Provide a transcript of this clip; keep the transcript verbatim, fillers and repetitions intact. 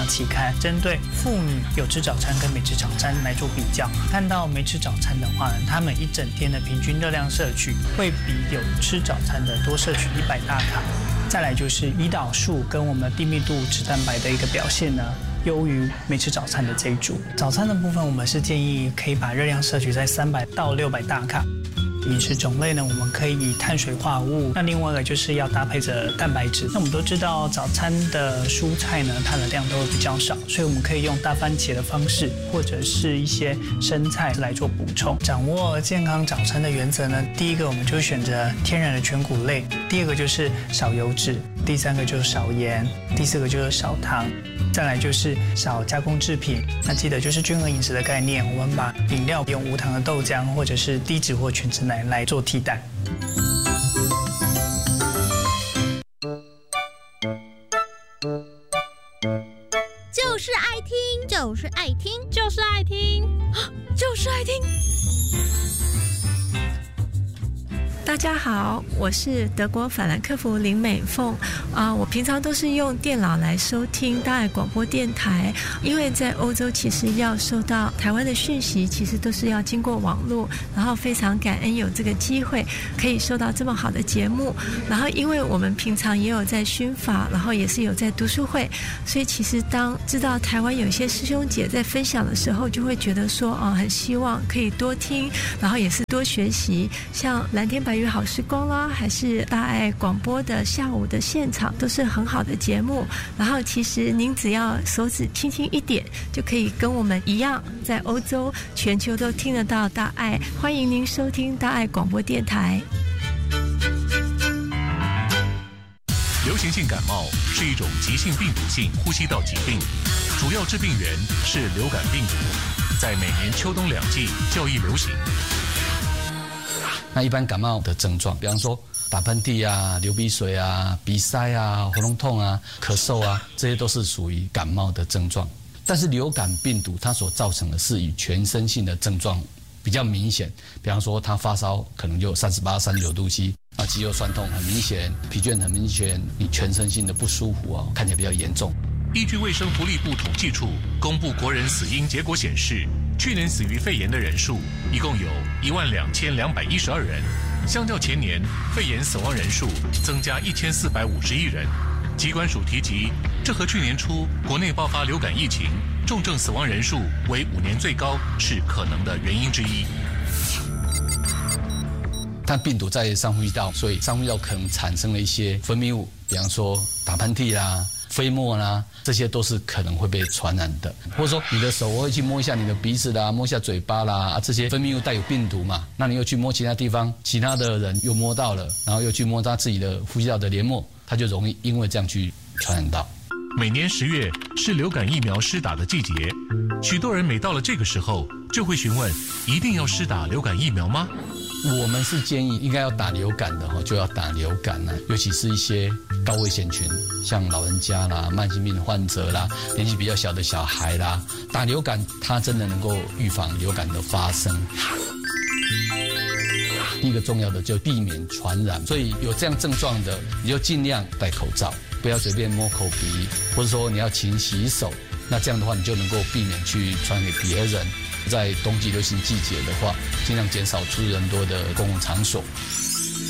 量期刊，针对妇女有吃早餐跟没吃早餐来做比较。看到没吃早餐的话呢，他们一整天的平均热量摄取会比有吃早餐的多摄取一百大卡。再来就是胰岛素跟我们低密度脂蛋白的一个表现呢，优于没吃早餐的这一组。早餐的部分，我们是建议可以把热量摄取在三百到六百大卡。饮食种类呢，我们可以以碳水化合物，那另外一个就是要搭配着蛋白质。那我们都知道早餐的蔬菜呢，它的量都会比较少，所以我们可以用大番茄的方式，或者是一些生菜来做补充。掌握健康早餐的原则呢，第一个我们就选择天然的全谷类，第二个就是少油脂，第三个就是少盐，第四个就是少糖，再来就是少加工制品。那记得就是均衡饮食的概念，我们把饮料用无糖的豆浆或者是低脂或全脂奶来做替代。 就是爱听，就是爱听，就是爱听，就是爱听。 大家好，我是德国法兰克福林美凤啊、呃，我平常都是用电脑来收听大爱广播电台，因为在欧洲其实要收到台湾的讯息，其实都是要经过网络，然后非常感恩有这个机会可以收到这么好的节目，然后因为我们平常也有在熏法，然后也是有在读书会，所以其实当知道台湾有一些师兄姐在分享的时候，就会觉得说啊、呃，很希望可以多听，然后也是多学习，像蓝天白云好时光啦，还是大爱广播的下午的现场，都是很好的节目。然后其实您只要手指轻轻一点，就可以跟我们一样，在欧洲、全球都听得到大爱。欢迎您收听大爱广播电台。 流行性感冒是一种急性病毒性呼吸道疾病，主要致病源是流感病毒，在每年秋冬两季较易流行。 那一般感冒的症状，比方说打喷嚏啊、流鼻水啊、鼻塞啊、喉咙痛啊、咳嗽啊，这些都是属于感冒的症状。但是流感病毒它所造成的是以全身性的症状比较明显，比方说他发烧可能就有三十八、三十九度七，啊，肌肉酸痛很明显，疲倦很明显，你全身性的不舒服啊，看起来比较严重。 依据卫生福利部统计处公布国人死因结果显示，去年死于肺炎的人数一共有一万两千两百一十二人，相较前年肺炎死亡人数增加一千四百五十一人。疾管署提及，这和去年初国内爆发流感疫情，重症死亡人数为五年最高是可能的原因之一。 它病毒在上呼吸道，所以上呼吸道可能产生了一些分泌物，比方说打喷嚏啦、飞沫啦，这些都是可能会被传染的。或者说你的手会去摸一下你的鼻子啦，摸一下嘴巴啦，啊，这些分泌物带有病毒嘛，那你又去摸其他地方，其他的人又摸到了，然后又去摸他自己的呼吸道的黏膜，他就容易因为这样去传染到。 每年十月是流感疫苗施打的季节，许多人每到了这个时候就会询问，一定要施打流感疫苗吗？ 我们是建议应该要打流感的就要打流感啦，尤其是一些高危险群，像老人家啦、慢性病的患者啦、年纪比较小的小孩啦，打流感它真的能够预防流感的发生。第一个重要的就避免传染，所以有这样症状的，你就尽量戴口罩，不要随便摸口鼻，或者说你要勤洗手，那这样的话你就能够避免去传给别人。在冬季流行季节的话，尽量减少出人多的公共场所。